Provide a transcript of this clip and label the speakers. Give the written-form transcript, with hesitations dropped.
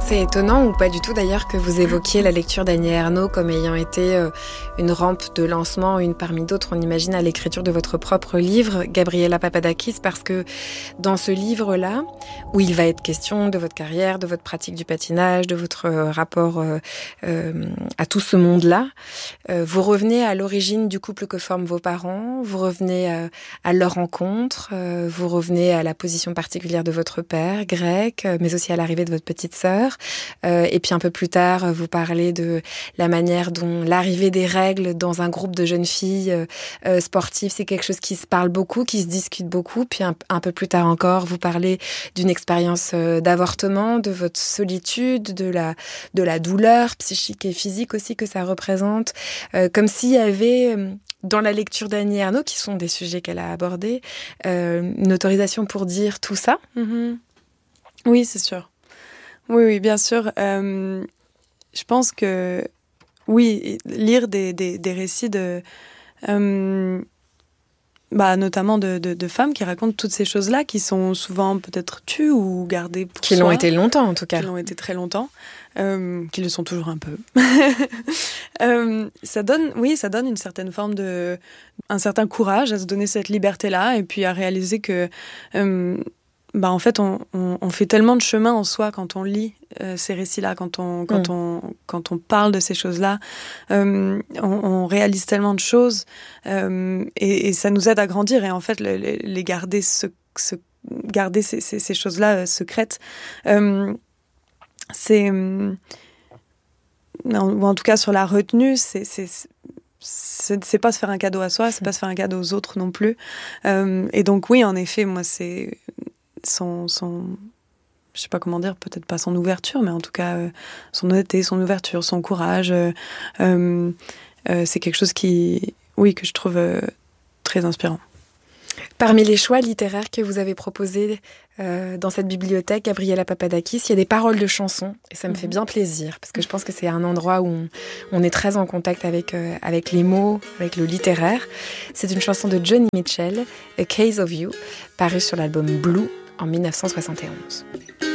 Speaker 1: c'est étonnant ou pas du tout d'ailleurs que vous évoquiez la lecture d'Annie Ernaux comme ayant été une rampe de lancement, une parmi d'autres, on imagine, à l'écriture de votre propre livre, Gabriela Papadakis, parce que dans ce livre-là, où il va être question de votre carrière, de votre pratique du patinage, de votre rapport à tout ce monde-là, vous revenez à l'origine du couple que forment vos parents, vous revenez à leur rencontre, vous revenez à la position particulière de votre père, grec, mais aussi à l'arrivée de votre petite sœur. Et puis un peu plus tard, vous parlez de la manière dont l'arrivée des règles dans un groupe de jeunes filles sportives, c'est quelque chose qui se parle beaucoup, qui se discute beaucoup. Puis un peu plus tard encore, vous parlez d'une expérience d'avortement, de votre solitude, de la douleur psychique et physique aussi que ça représente. Comme s'il y avait, dans la lecture d'Annie Ernaux, qui sont des sujets qu'elle a abordés, une autorisation pour dire tout ça.
Speaker 2: Mm-hmm. Oui, c'est sûr. Oui, bien sûr. Je pense que, oui, lire des récits notamment de femmes qui racontent toutes ces choses-là, qui sont souvent peut-être tues ou gardées pour
Speaker 1: qui
Speaker 2: soi.
Speaker 1: L'ont été longtemps, en tout cas.
Speaker 2: Qui l'ont été très longtemps, qui le sont toujours un peu. Ça donne une certaine forme un certain courage à se donner cette liberté-là, et puis à réaliser que en fait, on fait tellement de chemin en soi quand on lit ces récits-là, quand on parle de ces choses-là. On réalise tellement de choses et ça nous aide à grandir. Et en fait, les garder, garder ces choses-là secrètes, ou en tout cas sur la retenue, c'est pas se faire un cadeau à soi, c'est pas se faire un cadeau aux autres non plus. Et donc oui, en effet, moi c'est son je sais pas comment dire, peut-être pas son ouverture, mais en tout cas son honnêteté, son ouverture, son courage, c'est quelque chose que je trouve très inspirant.
Speaker 1: Parmi les choix littéraires que vous avez proposés dans cette bibliothèque, Gabriela Papadakis, il y a des paroles de chansons, et ça me fait bien plaisir, parce que je pense que c'est un endroit où on est très en contact avec les mots, avec le littéraire. C'est une chanson de Joni Mitchell, A Case of You, parue sur l'album Blue en 1971.